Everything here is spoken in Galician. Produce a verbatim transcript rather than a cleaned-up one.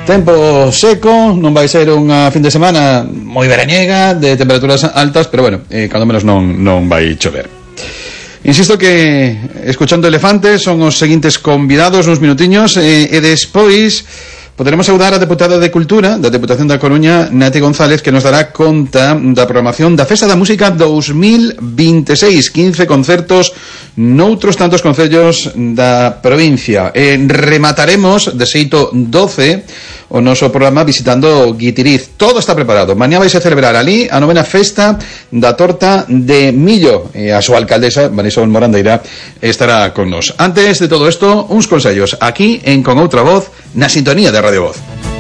Tempo seco, non vai ser unha fin de semana moi veraniega, de temperaturas altas, pero bueno, eh, cando menos non, non vai chover. Insisto que escuchando Elefantes son os seguintes convidados uns minutiños e, e despois poderemos saudar a deputada de Cultura da Deputación da Coruña, Nati González, que nos dará conta da programación da Festa da Música dos mil veintiséis, quince concertos noutros tantos concellos da provincia. E remataremos de xeito doce o noso programa visitando Guitiriz. Todo está preparado. Mañá vais a celebrar ali a novena festa da torta de millo e a súa alcaldesa, Marisol Morandeira, estará con nos. Antes de todo isto, uns consellos aquí en Con Outra Voz, na sintonía de Radio Voz.